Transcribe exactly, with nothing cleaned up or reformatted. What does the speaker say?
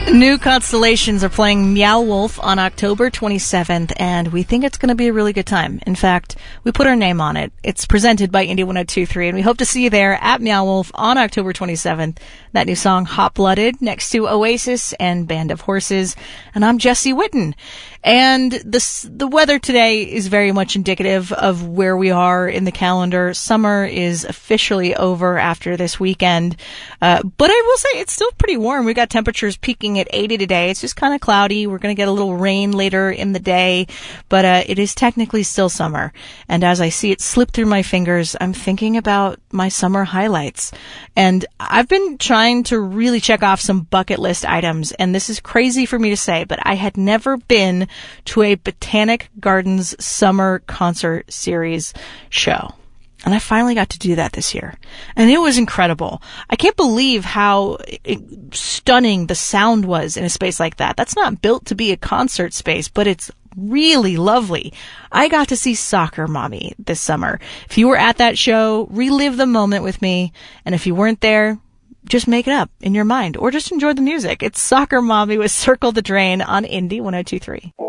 New Constellations are playing Meow Wolf on October twenty-seventh, and we think it's going to be a really good time. In fact, we put our name on it. It's presented by Indie one oh two point three, and we hope to see you there at Meow Wolf on October twenty-seventh. That new song, Hot Blooded, next to Oasis and Band of Horses. And I'm Jesse Witten. And this, the weather today is very much indicative of where we are in the calendar. Summer is officially over after this weekend. Uh, but I will say it's still pretty warm. We got temperatures peaking at eighty today. It's just kind of cloudy. We're going to get a little rain later in the day. But uh, it is technically still summer. And as I see it slip through my fingers, I'm thinking about my summer highlights. And I've been trying to really check off some bucket list items. And this is crazy for me to say, but I had never been to a Botanic Gardens summer concert series show. And I finally got to do that this year. And it was incredible. I can't believe how stunning the sound was in a space like that. That's not built to be a concert space, but it's really lovely. I got to see Soccer Mommy this summer. If you were at that show, relive the moment with me. And if you weren't there, just make it up in your mind or just enjoy the music. It's Soccer Mommy with Circle the Drain on Indie one oh two point three.